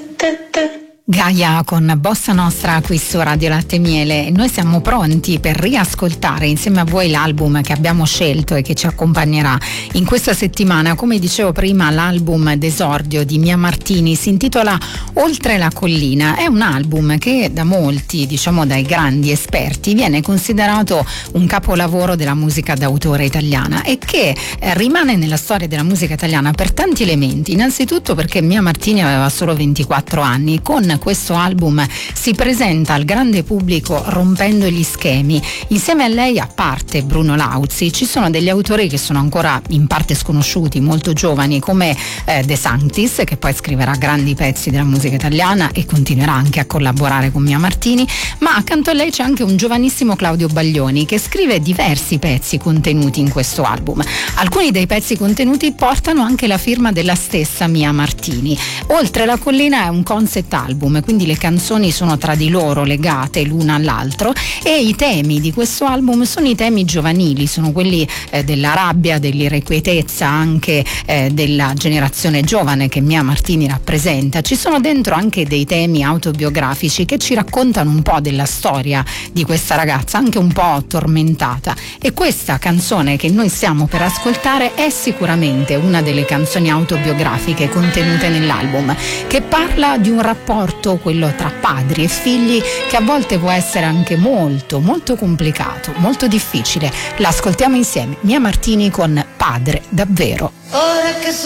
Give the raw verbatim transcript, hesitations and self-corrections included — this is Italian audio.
Gaia con Bossa Nostra qui su Radio Latte e Miele. Noi siamo pronti per riascoltare insieme a voi l'album che abbiamo scelto e che ci accompagnerà in questa settimana. Come dicevo prima, l'album d'esordio di Mia Martini si intitola Oltre la collina. È un album che da molti, diciamo dai grandi esperti, viene considerato un capolavoro della musica d'autore italiana e che eh, rimane nella storia della musica italiana per tanti elementi. Innanzitutto perché Mia Martini aveva solo ventiquattro anni. Con questo album si presenta al grande pubblico rompendo gli schemi. Insieme a lei, a parte Bruno Lauzi, ci sono degli autori che sono ancora in parte sconosciuti, molto giovani, come eh, De Sanctis, che poi scriverà grandi pezzi della musica italiana e continuerà anche a collaborare con Mia Martini, ma accanto a lei c'è anche un giovanissimo Claudio Baglioni che scrive diversi pezzi contenuti in questo album. Alcuni dei pezzi contenuti portano anche la firma della stessa Mia Martini. Oltre la collina è un concept album, quindi le canzoni sono tra di loro legate l'una all'altro e i temi di questo album sono i temi giovanili, sono quelli eh, della rabbia, dell'irrequietezza, anche eh, della generazione giovane che Mia Martini rappresenta. Ci sono dentro anche dei temi autobiografici che ci raccontano un po' della storia di questa ragazza, anche un po' tormentata, e questa canzone che noi stiamo per ascoltare è sicuramente una delle canzoni autobiografiche contenute nell'album, che parla di un rapporto, quello tra padri e figli, che a volte può essere anche molto molto complicato, molto difficile. L'ascoltiamo insieme, Mia Martini con Padre davvero. Ora che